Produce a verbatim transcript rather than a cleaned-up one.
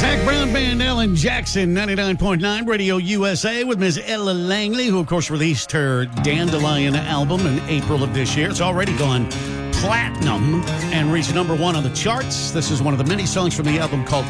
Zach Brown Band, Alan Jackson, ninety-nine point nine Radio U S A with Miss Ella Langley, who, of course, released her Dandelion album in April of this year. It's already gone platinum and reached number one on the charts. This is one of the many songs from the album called